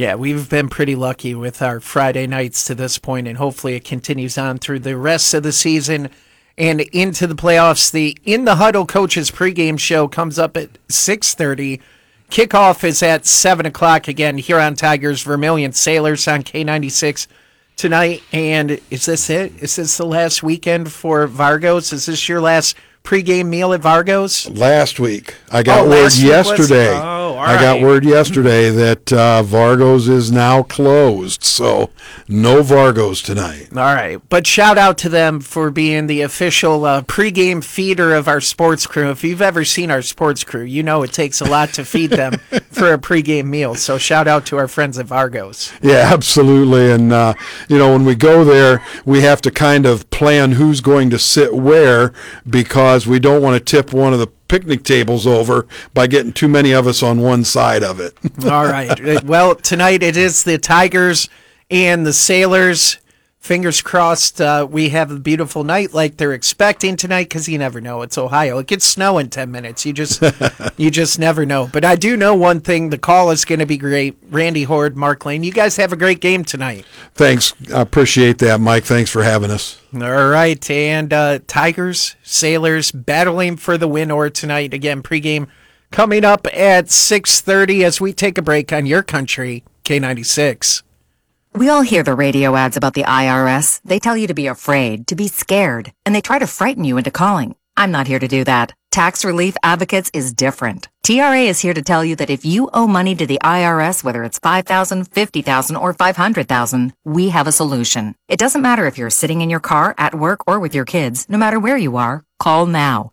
Yeah, we've been pretty lucky with our Friday nights to this point, and hopefully it continues on through the rest of the season and into the playoffs. The In the Huddle Coaches pregame show comes up at 6:30. Kickoff is at 7 o'clock again here on Tigers Vermilion Sailors on K96 tonight. And is this it? Is this the last weekend for Vargos? Is this your last pregame meal at Vargos? Last week. I got word yesterday. I got word yesterday that Vargos is now closed, so no Vargos tonight. All right. But shout out to them for being the official pregame feeder of our sports crew. If you've ever seen our sports crew, you know it takes a lot to feed them for a pregame meal. So shout out to our friends at Vargos. Yeah, absolutely. And, when we go there, we have to kind of plan who's going to sit where because we don't want to tip one of the picnic tables over by getting too many of us on one side of it. All right. Well, tonight it is the Tigers and the Sailors. Fingers crossed we have a beautiful night like they're expecting tonight, because you never know. It's Ohio. It could snow in 10 minutes. You just never know. But I do know one thing. The call is going to be great. Randy Horde, Mark Lane, you guys have a great game tonight. Thanks. I appreciate that, Mike. Thanks for having us. All right. And Tigers, Sailors battling for the win or tonight. Again, pregame coming up at 6:30 as we take a break on your country, K96. We all hear the radio ads about the IRS. They tell you to be afraid, to be scared, and they try to frighten you into calling. I'm not here to do that. Tax Relief Advocates is different. TRA is here to tell you that if you owe money to the IRS, whether it's $5,000, $50,000, or $500,000, we have a solution. It doesn't matter if you're sitting in your car, at work, or with your kids. No matter where you are, call now.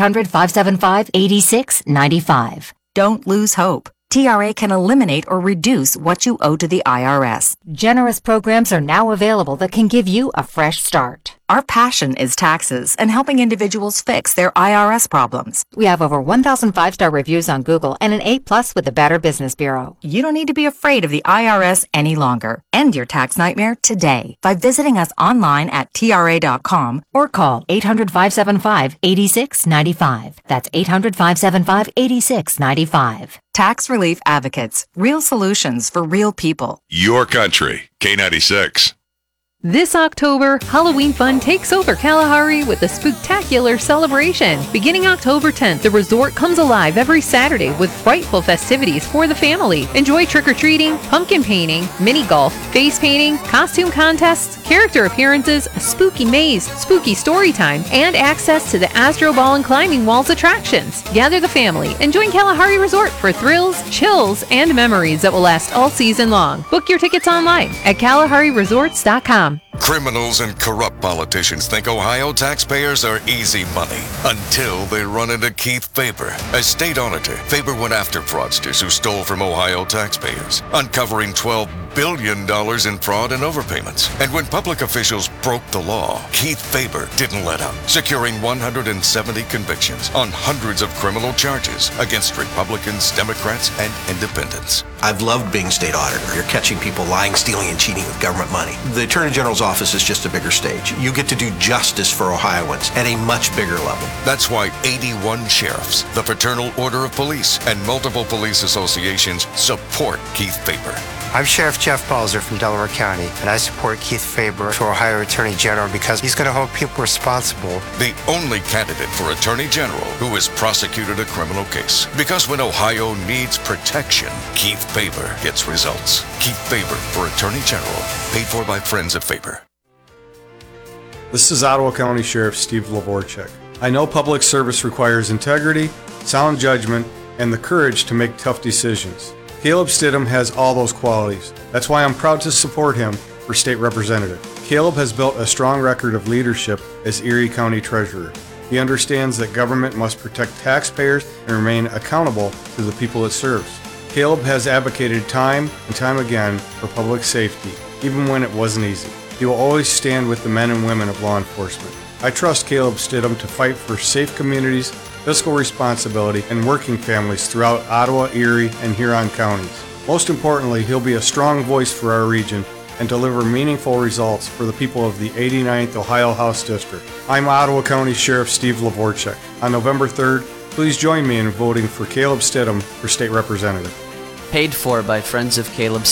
800-575-8695. Don't lose hope. TRA can eliminate or reduce what you owe to the IRS. Generous programs are now available that can give you a fresh start. Our passion is taxes and helping individuals fix their IRS problems. We have over 1,000 5-star reviews on Google and an A+ with the Better Business Bureau. You don't need to be afraid of the IRS any longer. End your tax nightmare today by visiting us online at TRA.com or call 800-575-8695. That's 800-575-8695. Tax Relief Advocates. Real solutions for real people. Your country, K96. This October, Halloween fun takes over Kalahari with a spooktacular celebration. Beginning October 10th, the resort comes alive every Saturday with frightful festivities for the family. Enjoy trick-or-treating, pumpkin painting, mini golf, face painting, costume contests, character appearances, a spooky maze, spooky story time, and access to the Astro Ball and Climbing Walls attractions. Gather the family and join Kalahari Resort for thrills, chills, and memories that will last all season long. Book your tickets online at KalahariResorts.com. Criminals and corrupt politicians think Ohio taxpayers are easy money until they run into Keith Faber. As state auditor, Faber went after fraudsters who stole from Ohio taxpayers, uncovering $12 billion in fraud and overpayments. And when public officials broke the law, Keith Faber didn't let up, securing 170 convictions on hundreds of criminal charges against Republicans, Democrats, and independents. I've loved being state auditor. You're catching people lying, stealing, and cheating with government money. The Attorney General's office is just a bigger stage. You get to do justice for Ohioans at a much bigger level. That's why 81 sheriffs, the Fraternal Order of Police, and multiple police associations support Keith Faber. I'm Sheriff Jeff Balzer from Delaware County, and I support Keith Faber for Ohio Attorney General because he's going to hold people responsible. The only candidate for Attorney General who has prosecuted a criminal case. Because when Ohio needs protection, Keith Faber gets results. Keith Faber for Attorney General, paid for by Friends of Faber. This is Ottawa County Sheriff Steve Lavorchek. I know public service requires integrity, sound judgment, and the courage to make tough decisions. Caleb Stidham has all those qualities. That's why I'm proud to support him for state representative. Caleb has built a strong record of leadership as Erie County Treasurer. He understands that government must protect taxpayers and remain accountable to the people it serves. Caleb has advocated time and time again for public safety, even when it wasn't easy. He will always stand with the men and women of law enforcement. I trust Caleb Stidham to fight for safe communities, fiscal responsibility, and working families throughout Ottawa, Erie, and Huron counties. Most importantly, he'll be a strong voice for our region and deliver meaningful results for the people of the 89th Ohio House District. I'm Ottawa County Sheriff Steve Lavorchek. On November 3rd, please join me in voting for Caleb Stidham for state representative. Paid for by Friends of Caleb